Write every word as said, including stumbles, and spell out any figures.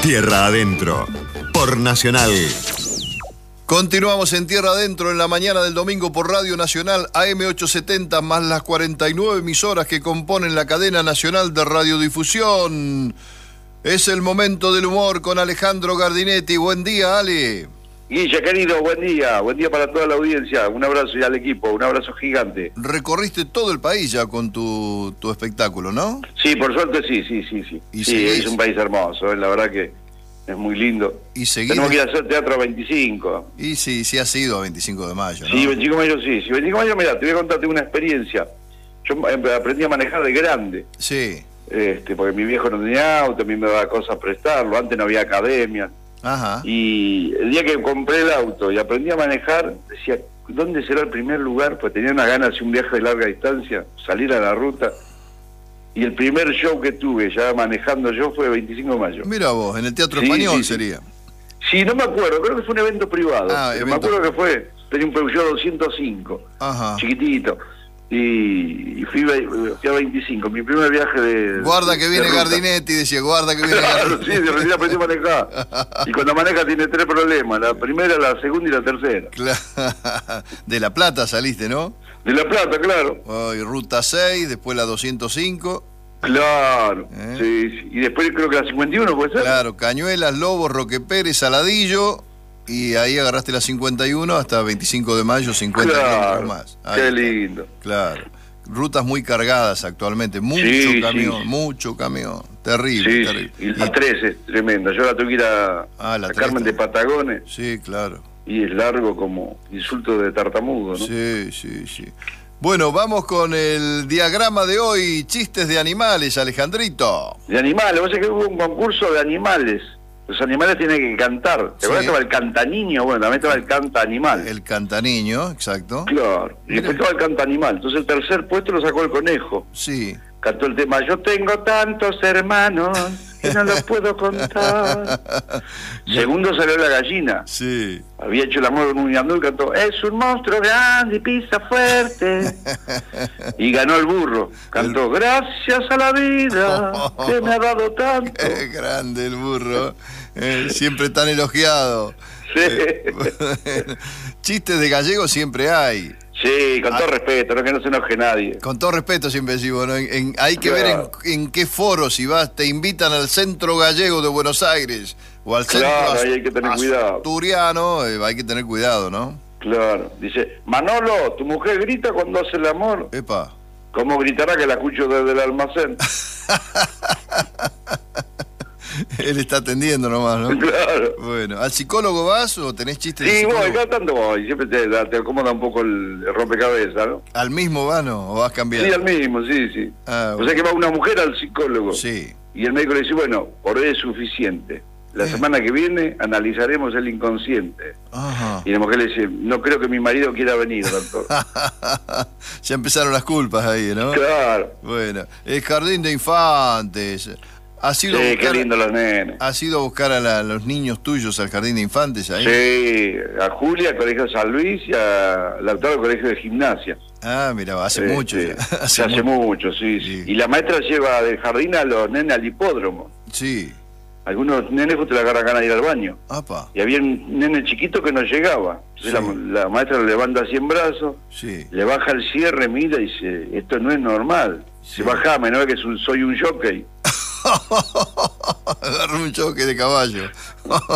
Tierra Adentro, por Nacional. Continuamos en Tierra Adentro en la mañana del domingo por Radio Nacional A M ochocientos setenta más las cuarenta y nueve emisoras que componen la cadena nacional de radiodifusión. Es el momento del humor con Alejandro Gardinetti. Buen día, Ale. Guille, querido, buen día. Buen día para toda la audiencia. Un abrazo y al equipo, un abrazo gigante. Recorriste todo el país ya con tu, tu espectáculo, ¿no? Sí, por suerte sí, sí, sí, sí. ¿Y sí, seguís? es un país hermoso, ¿eh? La verdad que es muy lindo. ¿Y seguís? Tenemos que ir a hacer teatro a veinticinco. Y sí, sí ha sido a veinticinco de mayo, ¿no? Sí, veinticinco de mayo sí. Sí, veinticinco de mayo, mira, te voy a contarte una experiencia. Yo aprendí a manejar de grande. Sí. Este, porque mi viejo no tenía auto, a mí me daba cosas prestarlo, antes no había academia. Ajá. Y el día que compré el auto y aprendí a manejar, decía, ¿dónde será el primer lugar? Pues tenía unas ganas de hacer un viaje de larga distancia, salir a la ruta. Y el primer show que tuve ya manejando yo fue veinticinco de mayo. Mira vos, en el Teatro Sí, Español sí, sí. sería. Sí, no me acuerdo, creo que fue un evento privado. Ah, pero evento. Me acuerdo que fue, tenía un Peugeot doscientos cinco, Ajá. chiquitito. Y, y fui, a- fui a veinticinco, mi primer viaje de... Guarda que de viene ruta. Gardinetti, decía, guarda que viene Claro, Gardinetti. sí, de recién aprendí a manejar. Y cuando maneja tiene tres problemas, la primera, la segunda y la tercera. Claro. De La Plata saliste, ¿no? De La Plata, claro. Hoy Ruta seis, después la doscientos cinco. Claro, ¿Eh? sí, sí. Y después creo que la cincuenta y uno puede ser. Claro, Cañuelas, Lobos, Roque Pérez, Saladillo. Y ahí agarraste la cincuenta y uno hasta veinticinco de mayo, cincuenta Claro, kilómetros más. Ahí qué está. lindo. Claro. Rutas muy cargadas actualmente. Mucho Sí, camión, sí. mucho camión. Terrible, Sí, terrible. sí. Y la tres es tremenda. Yo la tengo que ir a, Ah, la a tres Carmen de también. Patagones Sí, claro. y es largo como insulto de tartamudo, ¿no? Sí, sí, sí. Bueno, vamos con el diagrama de hoy. Chistes de animales, Alejandrito. De animales, vos sabés que hubo un concurso de animales. Los animales tienen que cantar. ¿Te Sí. acuerdas que estaba el canta niño? Bueno, también estaba el canta animal. El cantaniño, exacto. Claro. Y después estaba el canta animal. Entonces el tercer puesto lo sacó el conejo. Sí. Cantó el tema, yo tengo tantos hermanos que no los puedo contar. Segundo salió la gallina. Sí. Había hecho el amor con un ñandú y cantó, es un monstruo grande y pisa fuerte. Y ganó el burro. Cantó, gracias a la vida que me ha dado tanto. Qué grande el burro. Eh, siempre tan elogiado. Sí, Eh, Chistes de gallego siempre hay. sí, con todo Ah. respeto, no que no se enoje nadie. Con todo respeto siempre decimos, ¿no? En- en- hay que ver Claro. en, en qué foro, si vas, te invitan al Centro Gallego de Buenos Aires o al Claro, Centro ahí hay que tener cuidado. Asturiano, eh, hay que tener cuidado, ¿no? Claro, dice, Manolo, tu mujer grita cuando hace el amor. Epa. ¿Cómo gritará que la escucho desde el almacén? Él está atendiendo nomás, ¿no? Claro. Bueno, ¿al psicólogo vas o tenés chistes de Sí, voy, psicólogo? cada tanto voy, siempre te, te acomoda un poco el, el rompecabezas, ¿no? ¿Al mismo vas, no? ¿O vas cambiando? Sí, al mismo, sí, sí. Ah, O sea que va una mujer al psicólogo. Sí. Y el médico le dice, bueno, por hoy es suficiente. La Eh. semana que viene analizaremos el inconsciente. Ajá. Y la mujer le dice, no creo que mi marido quiera venir, doctor. Ya empezaron las culpas ahí, ¿no? Claro. Bueno, el jardín de infantes. ¿Has Sí, ido, a qué buscar, lindo los nenes. ¿has ido a buscar a, la- a los niños tuyos al jardín de infantes ahí? Sí, a Julia, al Colegio San Luis, y a la doctora del Colegio de Gimnasia. Ah, mira, hace Este, mucho ya. Hace, hace mu- mucho, sí, sí. Sí. Y la maestra lleva del jardín a los nenes al hipódromo. Sí. Algunos nenes justo le agarran ganas de ir al baño. Apa. Y había un nene chiquito que no llegaba. Entonces Sí. la, la maestra lo levanta así en brazos, Sí. le baja el cierre, mira y dice, esto no es normal. Sí. Se bajame, no ve que es un- soy un jockey. Agarró un choque de caballo.